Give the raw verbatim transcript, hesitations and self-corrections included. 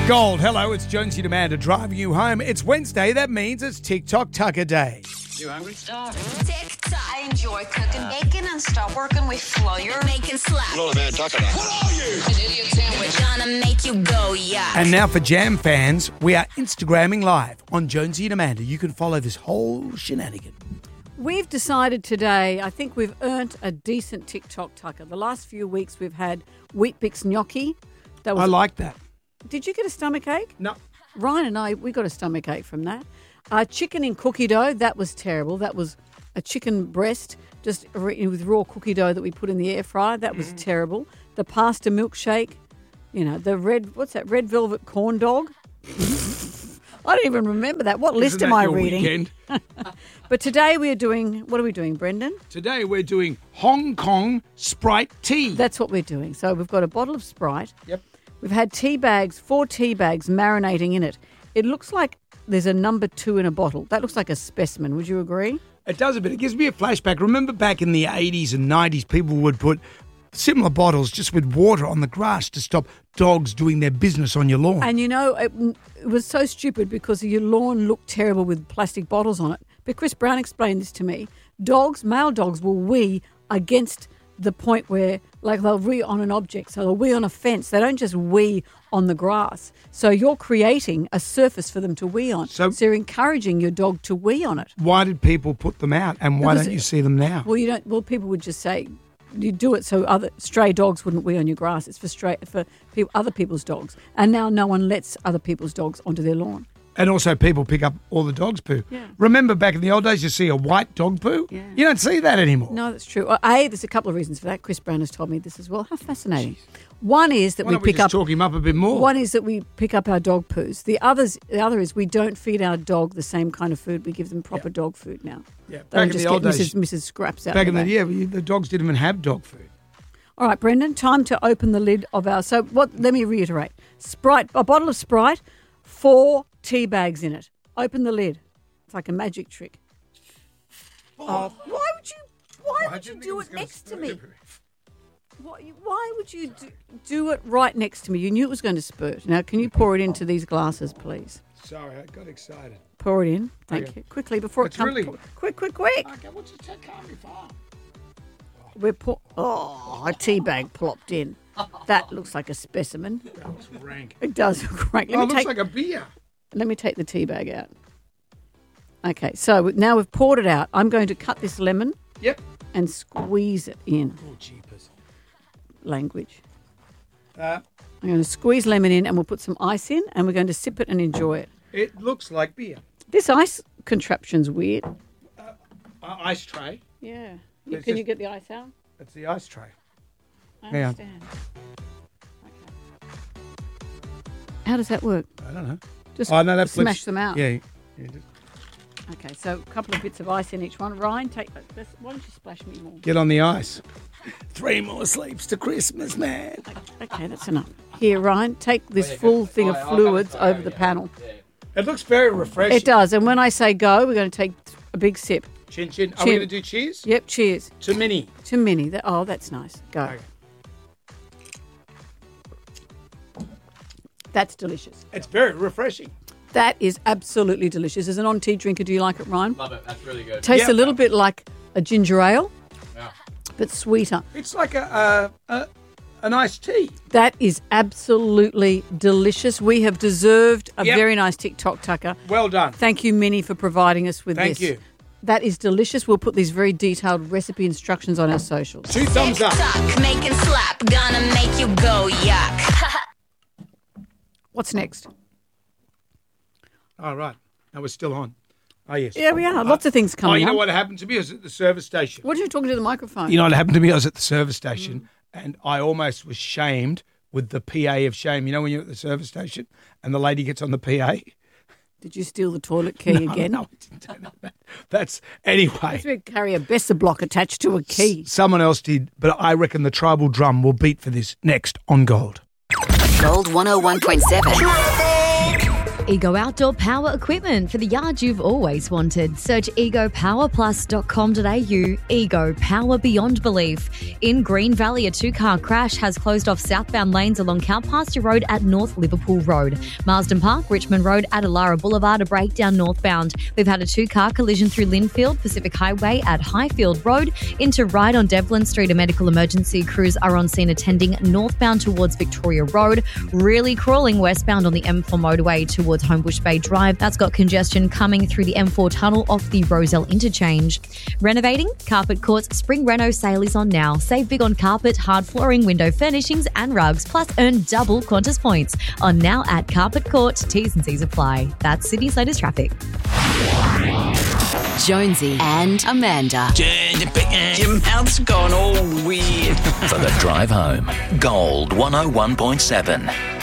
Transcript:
Gold, hello, it's Jonesy Demander driving you home. It's Wednesday, that means it's TikTok Tucker Day. You hungry? TikTok. I enjoy cooking bacon and stop working with flour. Making slap. Not a bad taco. What are you? An idiot sandwich. Gonna make you go, yeah. And now for Jam fans, we are Instagramming live on Jonesy Demander. You can follow this whole shenanigan. We've decided today, I think we've earned a decent TikTok Tucker. The last few weeks we've had Wheat Bix gnocchi. That was I like that. Did you get a stomach ache? No. Ryan and I, we got a stomach ache from that. Uh, chicken in cookie dough, that was terrible. That was a chicken breast just with raw cookie dough that we put in the air fryer. That was mm. terrible. The pasta milkshake, you know, the red, what's that, red velvet corn dog? I don't even remember that. What list Isn't am that I your reading? Weekend? But today we are doing, what are we doing, Brendan? Today we're doing Hong Kong Sprite tea. That's what we're doing. So we've got a bottle of Sprite. Yep. We've had tea bags, four tea bags marinating in it. It looks like there's a number two in a bottle. That looks like a specimen. Would you agree? It does a bit. It gives me a flashback. Remember back in the eighties and nineties, people would put similar bottles just with water on the grass to stop dogs doing their business on your lawn. And you know, it, it was so stupid because your lawn looked terrible with plastic bottles on it. But Chris Brown explained this to me. Dogs, male dogs, will wee against the point where, like, they'll wee on an object. So they'll wee on a fence. They don't just wee on the grass. So you're creating a surface for them to wee on. So, so you're encouraging your dog to wee on it. Why did people put them out, and why Because don't you see them now? Well, you don't. Well, people would just say you do it so other stray dogs wouldn't wee on your grass. It's for stray for people, other people's dogs. And now no one lets other people's dogs onto their lawn. And also people pick up all the dog's poo. Yeah. Remember back in the old days you see a white dog poo? Yeah. You don't see that anymore. No, that's true. Well, A, there's a couple of reasons for that. Chris Brown has told me this as well. How fascinating. Jeez. One is that Why we don't we pick just up talk him up a bit more. One is that we pick up our dog poos. The others the other is we don't feed our dog the same kind of food. We give them proper yeah. dog food now. Yeah. They Back in just the old get days Missus Missus Scraps out. Back in the day. yeah, the dogs didn't even have dog food. All right, Brendan, time to open the lid of our so what let me reiterate. Sprite, a bottle of Sprite, four tea bags in it. Open the lid. It's like a magic trick. Oh, why would you? Why I would you didn't do think it it was next to gonna me? spurt. Why, why would you do, do it right next to me? You knew it was going to spurt. Now, can you pour it into these glasses, please? Sorry, I got excited. Pour it in. Thank Okay. you. Quickly before It's it comes. really- Quick, quick, quick. Okay, what's it take calm me for? We're pour. Oh, a tea bag plopped in. That looks like a specimen. That looks rank. It does look rank. Let Oh, me it looks take. like a beer. Let me take the tea bag out. Okay, so now we've poured it out. I'm going to cut this lemon Yep. and squeeze it in. Oh, jeepers. Language. Uh, I'm going to squeeze lemon in and we'll put some ice in and we're going to sip it and enjoy it. it looks like beer. This ice contraption's weird. Uh, ice tray. Yeah. You, It's can just- you get the ice out? It's the ice tray. I Hang on. understand. Okay. How does that work? I don't know. Just Oh, no, that flips- smash them out. Yeah. yeah just Okay, so a couple of bits of ice in each one. Ryan, take. This, why don't you splash me more? get on the ice. Three more sleeps to Christmas, man. Okay, that's enough. Here, Ryan, take this full thing of fluids over the panel. It looks very refreshing. It does, and when I say go, we're going to take a big sip. Chin chin. Are Chin. we going to do cheers? Yep, cheers. To Minnie. To Minnie. That, oh, that's nice. Go. Okay. That's delicious. It's very refreshing. That is absolutely delicious. As an on-tea drinker, do you like it, Ryan? Love it. That's really good. Tastes Yeah. a little bit like a ginger ale, Yeah. but sweeter. It's like a, a, a an iced tea. That is absolutely delicious. We have deserved a Yep. very nice TikTok Tucker. Well done. Thank you, Minnie, for providing us with Thank this. you. That is delicious. We'll put these very detailed recipe instructions on our socials. Two thumbs up. TikTok, making slap, gonna make you go, yuck. What's next? Oh, right. No, we're still on. Oh, yes. Yeah, we are. Lots of things Oh, coming you know up. what happened to me? I was at the service station. What are you talking to the microphone? You know what happened to me? I was at the service station and I almost was shamed with the P A of shame. You know when you're at the service station and the lady gets on the P A? Did you steal the toilet key No, again? No, I didn't do that. That's, anyway. We carry a Besser block attached to a key. Someone else did, but I reckon the tribal drum will beat for this next on Gold. Gold one oh one point seven. Ego Outdoor Power Equipment for the yard you've always wanted. Search ego power plus dot com dot a u. Ego Power Beyond Belief. In Green Valley, a two-car crash has closed off southbound lanes along Cowpasture Road at North Liverpool Road. Marsden Park, Richmond Road at Alara Boulevard, a breakdown northbound. We've had a two-car collision through Linfield, Pacific Highway at Highfield Road. Into Ryde on Devlin Street, a medical emergency crews are on scene attending northbound towards Victoria Road. Really crawling westbound on the M four motorway towards Homebush Bay Drive. That's got congestion coming through the M four tunnel off the Roselle interchange. Renovating? Carpet Court's Spring Reno sale is on now. Save big on carpet, hard flooring, window furnishings and rugs, plus earn double Qantas points. On now at Carpet Court. T's and C's apply. That's Sydney's latest traffic. Jonesy and Amanda. Your mouth's gone all weird. For the drive home, Gold one oh one point seven.